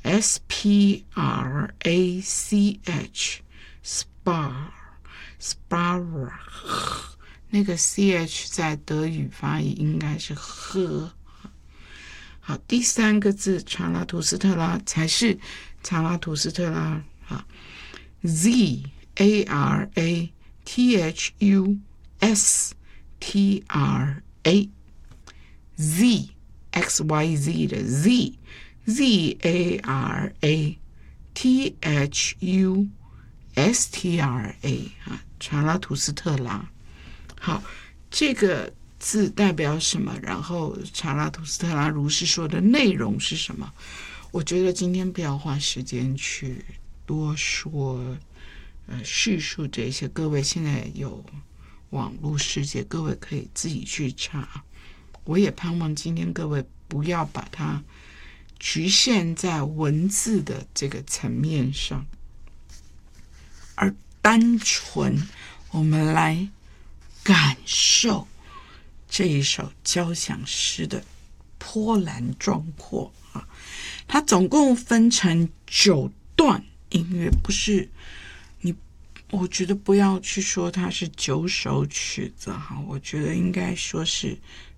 ，Sprach， 那个 ch 在德语发音应该是呵。好，第三个字查拉图斯特拉才是查拉图斯特拉啊 ，Z-A-R-A-T-H-U-S-T-R-A Z XYZ 的 Z，Z-A-R-A-T-H-U-S-T-R-A 啊，查拉图斯特拉。好，这个字代表什么？然后查拉图斯特拉如是说的内容是什么？我觉得今天不要花时间去多说叙述这些，各位现在有网络世界，各位可以自己去查。我也盼望今天各位不要把它局限在文字的这个层面上，而单纯我们来感受这一首交响诗的波澜壮阔啊！它总共分成9段音乐，不是我觉得不要去说它是9首曲子哈，我觉得应该说是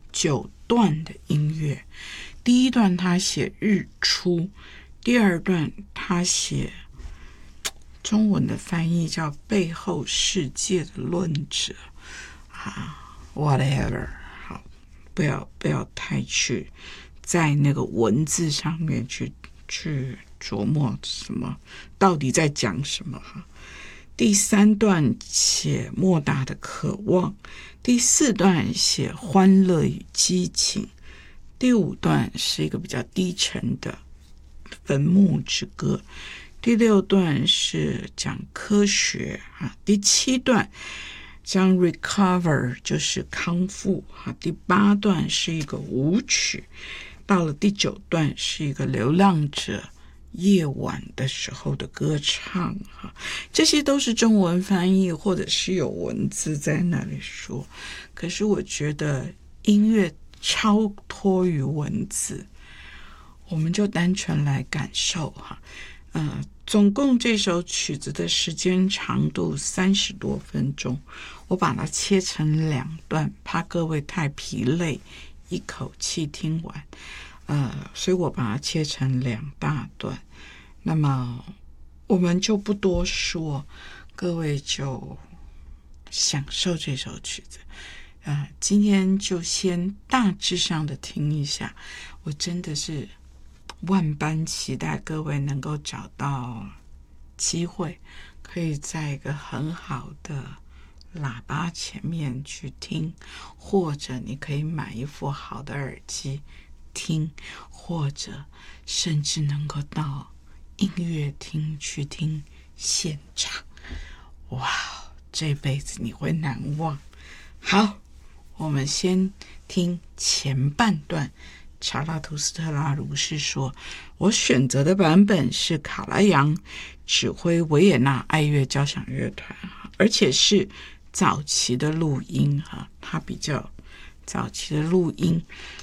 9段的音乐。第一段他写日出，第二段他写中文的翻译叫背后世界的论者啊 ，whatever， 好，不要太去在那个文字上面去琢磨什么，到底在讲什么哈。第3段写莫大的渴望，第4段写欢乐与激情，第5段是一个比较低沉的坟墓之歌，第6段是讲科学啊，第7段讲 recover 就是康复啊，第8段是一个舞曲，到了第9段是一个流浪者夜晚的时候的歌唱这些都是中文翻译或者是有文字在那里说，可是我觉得音乐超脱于文字，我们就单纯来感受总共这首曲子的时间长度30多分钟，我把它切成2段，怕各位太疲累一口气听完所以我把它切成2大段。那么我们就不多说，各位就享受这首曲子。今天就先大致上的听一下，我真的是万般期待各位能够找到机会，可以在一个很好的喇叭前面去听，或者你可以买一副好的耳机听，或者甚至能够到音乐厅去听现场。哇，这辈子你会难忘。好，我们先听前半段查拉图斯特拉如是说，我选择的版本是卡拉扬指挥维也纳爱乐交响乐团，而且是早期的录音它比较早期的录音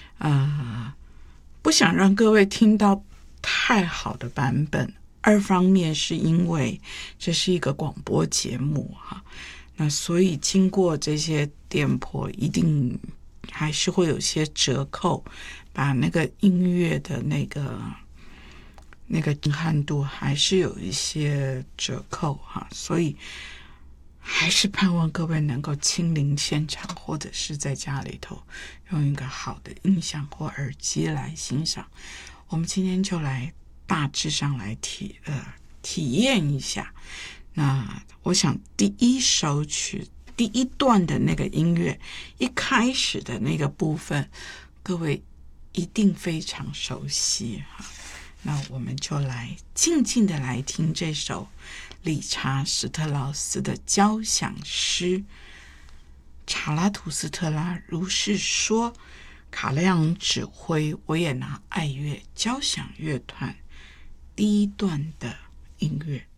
不想让各位听到太好的版本，二方面是因为这是一个广播节目那所以经过这些颠簸一定还是会有些折扣，把那个音乐的那个震撼度还是有一些折扣所以还是盼望各位能够亲临现场，或者是在家里头用一个好的音响或耳机来欣赏。我们今天就来大致上来体验一下。那我想第一首曲第一段的那个音乐一开始的那个部分，各位一定非常熟悉那我们就来静静的来听这首理查史特劳斯的交响诗查拉图斯特拉如是说，卡拉扬指挥维也纳爱乐交响乐团第一段的音乐。